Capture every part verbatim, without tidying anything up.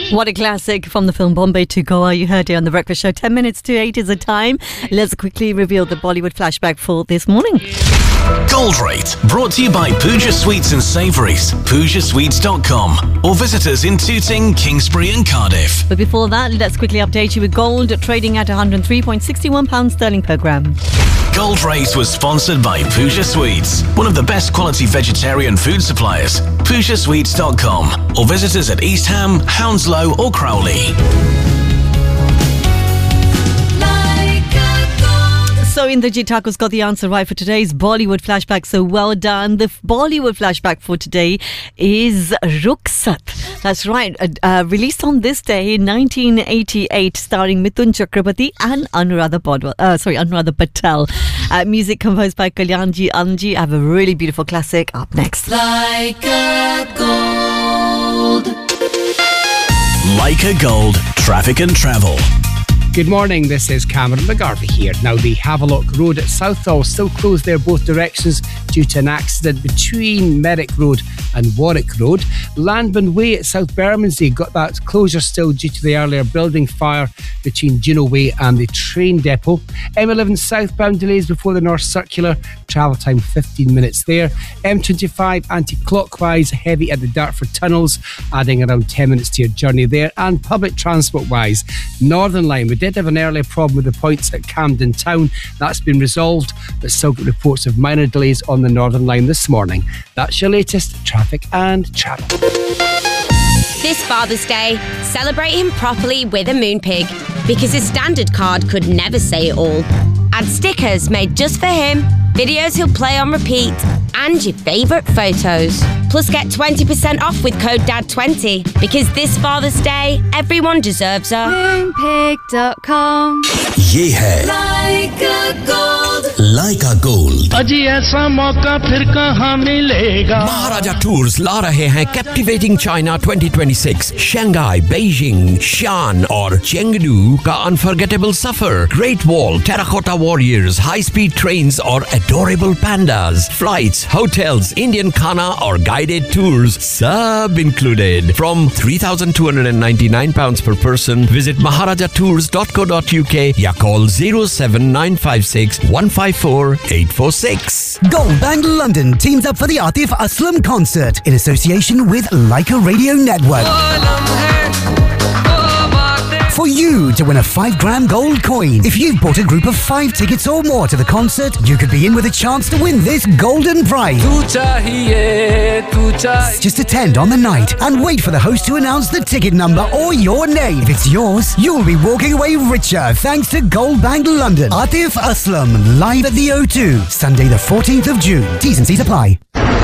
What a classic from the film Bombay to Goa. You heard it on The Breakfast Show. Ten minutes to eight is the time. Let's quickly reveal the Bollywood flashback for this morning. Gold Rate, brought to you by Pooja Sweets and Savouries, pooja sweets dot com, or visit us in Tooting, Kingsbury and Cardiff. But before that, let's quickly update you with gold trading at one hundred three point six one pounds sterling per gram. Gold Rate was sponsored by Pooja Sweets, one of the best quality vegetarian food suppliers. pooja sweets dot com, or visit us at East Ham, Hounslow or Crowley. So Indrajit Thakur's got the answer right for today's Bollywood flashback. So well done. The f- Bollywood flashback for today is Rukhsat. That's right. Uh, uh, released on this day in nineteen eighty-eight, starring Mithun Chakrabarti and Anuradha Patel. Uh, sorry, Anuradha Patel. Uh, music composed by Kalyanji Anji. I have a really beautiful classic up next. Like a gold. Like a Gold, traffic and travel. Good morning, this is Cameron McGarvey here. Now, the Havelock Road at Southall still closed there both directions due to an accident between Merrick Road and Warwick Road. Landman Way at South Bermondsey got that closure still due to the earlier building fire between Juno Way and the train depot. M eleven southbound delays before the North Circular, travel time fifteen minutes there. M twenty-five anti-clockwise, heavy at the Dartford tunnels, adding around ten minutes to your journey there. And public transport wise, Northern Line, we did have an earlier problem with the points at Camden Town. That's been resolved, but still got reports of minor delays on the Northern Line this morning. That's your latest traffic and travel. This Father's Day, celebrate him properly with a Moonpig, because his standard card could never say it all. Add stickers made just for him, videos he'll play on repeat, and your favourite photos. Plus get twenty percent off with code D A D twenty, because this Father's Day, everyone deserves a Moonpig dot com. ये है Like a gold. Like a Gold. अजी ऐसा मौका फिर कहाँ मिलेगा? Maharaja Tours ला रहे हैं Captivating China twenty twenty-six, Shanghai, Beijing, Xi'an और Chengdu का unforgettable safar. Great Wall, Terracotta Warriors, high-speed trains और adorable pandas, flights, hotels, Indian khana और guided tours, sab included. From three thousand two hundred ninety-nine pounds per person, visit maharaja tours dot co dot uk या call zero seven nine five six one five four eight four six. Gold Band London teams up for the Atif Aslam concert in association with Leica Radio Network. For you to win a five gram gold coin. If you've bought a group of five tickets or more to the concert, you could be in with a chance to win this golden prize. Just attend on the night and wait for the host to announce the ticket number or your name. If it's yours, you'll be walking away richer thanks to Gold Bank London. Atif Aslam, live at the O two, Sunday the fourteenth of June. T's and C's apply.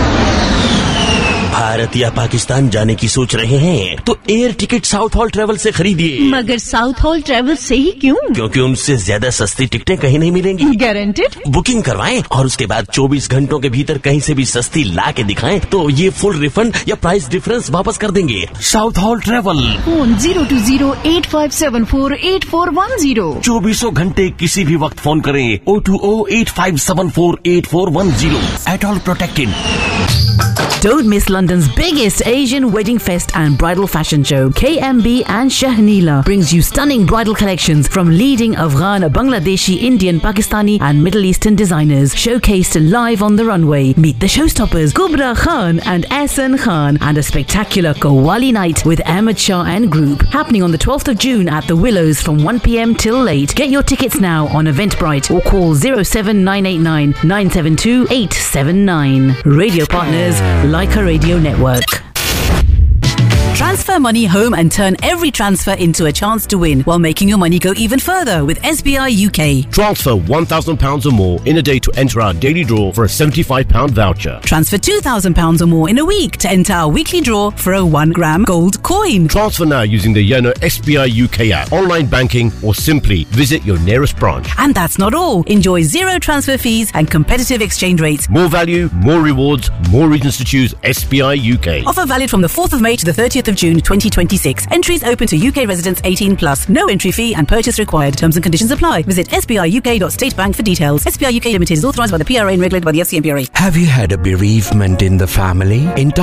Bharat या पाकिस्तान जाने की सोच रहे हैं तो air ticket south hall travel से खरीदिए। मगर साउथ हॉल ट्रेवल से ही क्यों? क्योंकि उनसे ज्यादा सस्ती टिकटें कहीं नहीं मिलेंगी। गारंटेड? बुकिंग करवाएं और उसके बाद चौबीस घंटों के भीतर कहीं से भी सस्ती ला के दिखाएं तो ये फुल रिफंड या प्राइस डिफरेंस वापस कर देंगे। South hall travel, phone zero to zero eight five seven four eight four one zero. चौबीसों घंटे किसी भी वक्त फोन करें O two O eight five seven four eight four one zero. At all protected. Don't miss London's biggest Asian wedding fest and bridal fashion show. K M B and Shahnila brings you stunning bridal collections from leading Afghan, Bangladeshi, Indian, Pakistani and Middle Eastern designers showcased live on the runway. Meet the showstoppers Kubra Khan and Ehsan Khan and a spectacular Qawwali night with Ahmed Shah and group happening on the twelfth of June at the Willows from one p.m. till late. Get your tickets now on Eventbrite or call zero seven nine eight nine nine seven two eight seven nine. Radio partners Leica Radio Network. Transfer money home and turn every transfer into a chance to win while making your money go even further with S B I U K. Transfer one thousand pounds or more in a day to enter our daily draw for a seventy-five pound voucher. Transfer two thousand pounds or more in a week to enter our weekly draw for a one gram gold coin. Transfer now using the Yono S B I U K app, online banking or simply visit your nearest branch. And that's not all. Enjoy zero transfer fees and competitive exchange rates. More value, more rewards, more reasons to choose S B I U K. Offer valid from the fourth of May to the thirtieth of June twenty twenty-six. Entries open to U K residents eighteen plus. No entry fee and purchase required. Terms and conditions apply. Visit s b i u k dot state bank for details. S B I U K Limited is authorised by the P R A and regulated by the F C M P R A. Have you had a bereavement in the family? In